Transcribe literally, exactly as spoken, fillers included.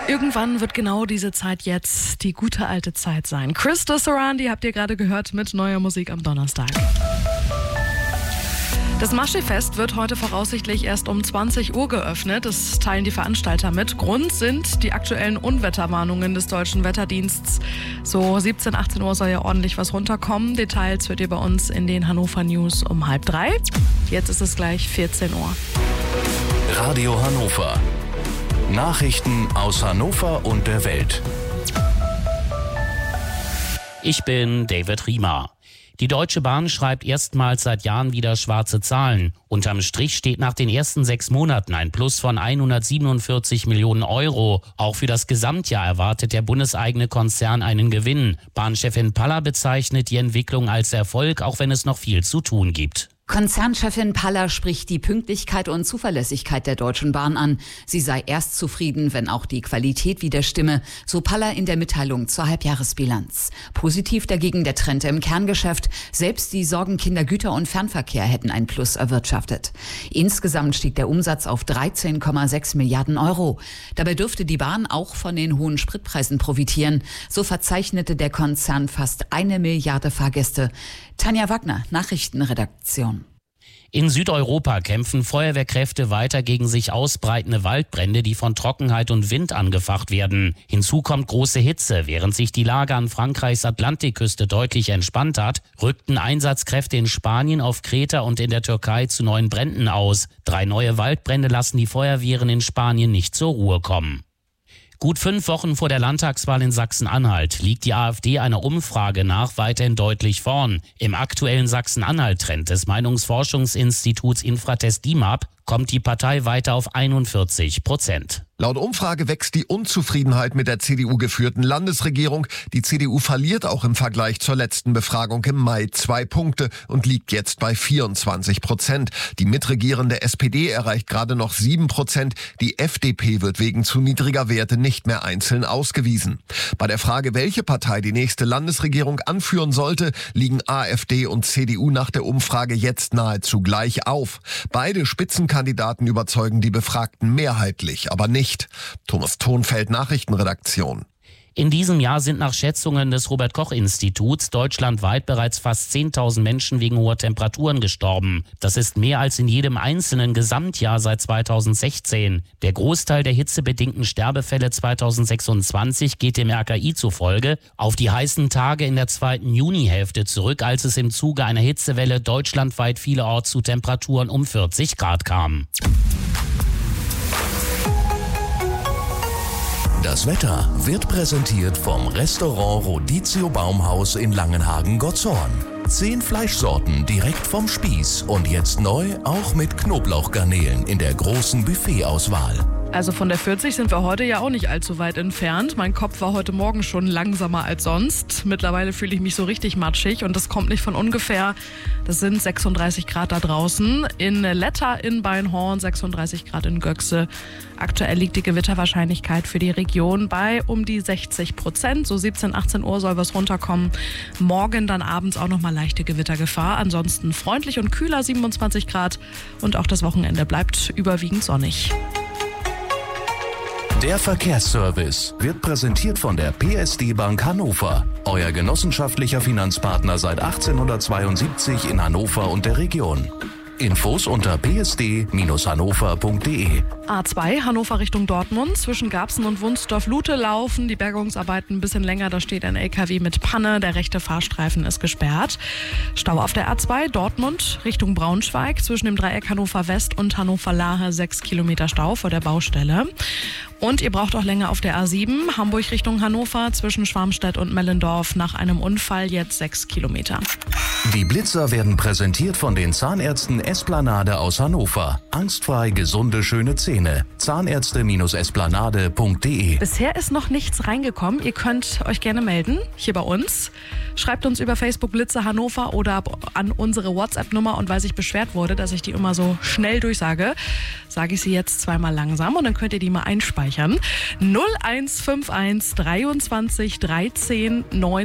Irgendwann wird genau diese Zeit jetzt die gute alte Zeit sein. Krista Sorandi habt ihr gerade gehört mit neuer Musik am Donnerstag. Das Maschefest wird heute voraussichtlich erst um zwanzig Uhr geöffnet. Das teilen die Veranstalter mit. Grund sind die aktuellen Unwetterwarnungen des Deutschen Wetterdienstes. So siebzehn, achtzehn Uhr soll ja ordentlich was runterkommen. Details hört ihr bei uns in den Hannover News um halb drei. Jetzt ist es gleich vierzehn Uhr. Radio Hannover. Nachrichten aus Hannover und der Welt. Ich bin David Riemer. Die Deutsche Bahn schreibt erstmals seit Jahren wieder schwarze Zahlen. Unterm Strich steht nach den ersten sechs Monaten ein Plus von hundertsiebenundvierzig Millionen Euro. Auch für das Gesamtjahr erwartet der bundeseigene Konzern einen Gewinn. Bahnchefin Paller bezeichnet die Entwicklung als Erfolg, auch wenn es noch viel zu tun gibt. Konzernchefin Paller spricht die Pünktlichkeit und Zuverlässigkeit der Deutschen Bahn an. Sie sei erst zufrieden, wenn auch die Qualität wieder stimme, so Paller in der Mitteilung zur Halbjahresbilanz. Positiv dagegen der Trend im Kerngeschäft. Selbst die Sorgenkinder Güter- und Fernverkehr hätten ein Plus erwirtschaftet. Insgesamt stieg der Umsatz auf dreizehn Komma sechs Milliarden Euro. Dabei dürfte die Bahn auch von den hohen Spritpreisen profitieren. So verzeichnete der Konzern fast eine Milliarde Fahrgäste. Tanja Wagner, Nachrichtenredaktion. In Südeuropa kämpfen Feuerwehrkräfte weiter gegen sich ausbreitende Waldbrände, die von Trockenheit und Wind angefacht werden. Hinzu kommt große Hitze. Während sich die Lage an Frankreichs Atlantikküste deutlich entspannt hat, rückten Einsatzkräfte in Spanien, auf Kreta und in der Türkei zu neuen Bränden aus. Drei neue Waldbrände lassen die Feuerwehren in Spanien nicht zur Ruhe kommen. Gut fünf Wochen vor der Landtagswahl in Sachsen-Anhalt liegt die AfD einer Umfrage nach weiterhin deutlich vorn. Im aktuellen Sachsen-Anhalt-Trend des Meinungsforschungsinstituts Infratest D I M A P kommt die Partei weiter auf einundvierzig Prozent. Laut Umfrage wächst die Unzufriedenheit mit der C D U-geführten Landesregierung. Die C D U verliert auch im Vergleich zur letzten Befragung im Mai zwei Punkte und liegt jetzt bei vierundzwanzig Prozent. Die mitregierende S P D erreicht gerade noch sieben Prozent. Die F D P wird wegen zu niedriger Werte nicht mehr einzeln ausgewiesen. Bei der Frage, welche Partei die nächste Landesregierung anführen sollte, liegen AfD und C D U nach der Umfrage jetzt nahezu gleich auf. Beide Spitzenkandidaten überzeugen die Befragten mehrheitlich, aber nicht. Thomas Thonfeld, Nachrichtenredaktion. In diesem Jahr sind nach Schätzungen des Robert-Koch-Instituts deutschlandweit bereits fast zehntausend Menschen wegen hoher Temperaturen gestorben. Das ist mehr als in jedem einzelnen Gesamtjahr seit zweitausendsechzehn. Der Großteil der hitzebedingten Sterbefälle zweitausendsechsundzwanzig geht dem R K I zufolge auf die heißen Tage in der zweiten Junihälfte zurück, als es im Zuge einer Hitzewelle deutschlandweit vielerorts zu Temperaturen um vierzig Grad kam. Das Wetter wird präsentiert vom Restaurant Rodizio Baumhaus in Langenhagen-Gottshorn. Zehn Fleischsorten direkt vom Spieß und jetzt neu auch mit Knoblauchgarnelen in der großen Buffetauswahl. Also von der vierzig sind wir heute ja auch nicht allzu weit entfernt. Mein Kopf war heute Morgen schon langsamer als sonst. Mittlerweile fühle ich mich so richtig matschig und das kommt nicht von ungefähr. Das sind sechsunddreißig Grad da draußen. In Letter in Beinhorn, sechsunddreißig Grad in Göxde. Aktuell liegt die Gewitterwahrscheinlichkeit für die Region bei um die sechzig Prozent. So siebzehn, achtzehn Uhr soll was runterkommen. Morgen dann abends auch nochmal leichte Gewittergefahr. Ansonsten freundlich und kühler, siebenundzwanzig Grad. Und auch das Wochenende bleibt überwiegend sonnig. Der Verkehrsservice wird präsentiert von der P S D Bank Hannover. Euer genossenschaftlicher Finanzpartner seit achtzehnhundertzweiundsiebzig in Hannover und der Region. Infos unter p s d Bindestrich hannover punkt d e. A zwei Hannover Richtung Dortmund. Zwischen Garbsen und Wunsdorf-Lute laufen die Bergungsarbeiten ein bisschen länger. Da steht ein L K W mit Panne. Der rechte Fahrstreifen ist gesperrt. Stau auf der A zwei Dortmund Richtung Braunschweig. Zwischen dem Dreieck Hannover West und Hannover Lahe sechs Kilometer Stau vor der Baustelle. Und ihr braucht auch länger auf der A sieben Hamburg Richtung Hannover. Zwischen Schwarmstedt und Mellendorf nach einem Unfall jetzt sechs Kilometer. Die Blitzer werden präsentiert von den Zahnärzten Esplanade aus Hannover. Angstfrei gesunde, schöne Zähne. Zahnärzte Esplanade punkt d e. Bisher ist noch nichts reingekommen. Ihr könnt euch gerne melden, hier bei uns. Schreibt uns über Facebook Blitzer Hannover oder an unsere WhatsApp-Nummer. Und weil sich beschwert wurde, dass ich die immer so schnell durchsage, sage ich sie jetzt zweimal langsam und dann könnt ihr die mal einspeichern. null eins fünf eins dreiundzwanzig dreizehn neun